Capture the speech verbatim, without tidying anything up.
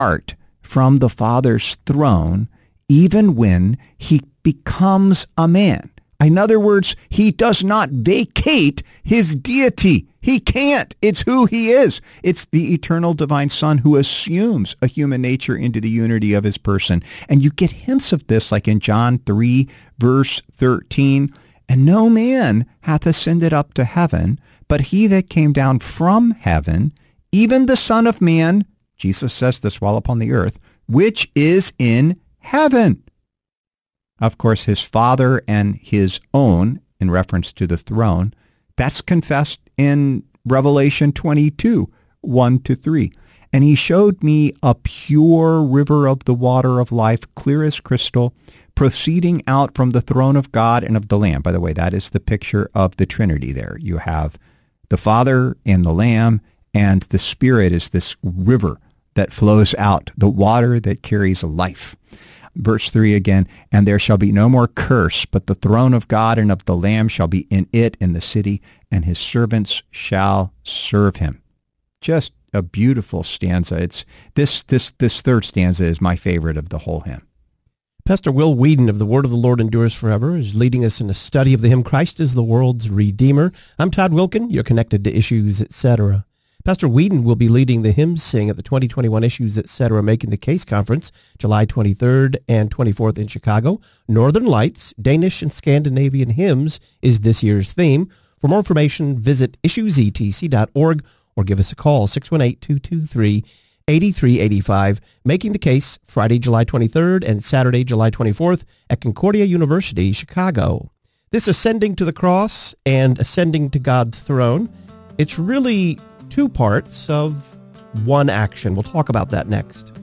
depart from the Father's throne even when he becomes a man. In other words, he does not vacate his deity. He can't. It's who he is. It's the eternal divine Son who assumes a human nature into the unity of his person. And you get hints of this like in John three, verse thirteen. And no man hath ascended up to heaven, but he that came down from heaven, even the Son of Man, Jesus says this while upon the earth, which is in heaven. Of course, his Father and his own, in reference to the throne, that's confessed in Revelation twenty-two, one to three. And he showed me a pure river of the water of life, clear as crystal, proceeding out from the throne of God and of the Lamb. By the way, that is the picture of the Trinity there. You have the Father and the Lamb, and the Spirit is this river that flows out, the water that carries life. Verse three again, and there shall be no more curse, but the throne of God and of the Lamb shall be in it in the city, and his servants shall serve him. Just a beautiful stanza. It's this this this third stanza is my favorite of the whole hymn. Pastor Will Whedon of The Word of the Lord Endures Forever is leading us in a study of the hymn Christ is the World's Redeemer. I'm Todd Wilkin. You're connected to Issues, et cetera. Pastor Whedon will be leading the hymn sing at the twenty twenty-one Issues, et cetera. Making the Case Conference, July twenty-third and twenty-fourth in Chicago. Northern Lights, Danish and Scandinavian hymns is this year's theme. For more information, visit issues e t c dot org or give us a call, six one eight, two two three, eight three eight five. Making the Case, Friday, July twenty-third and Saturday, July twenty-fourth at Concordia University, Chicago. This Ascending to the Cross and Ascending to God's Throne, it's really two parts of one action. We'll talk about that next.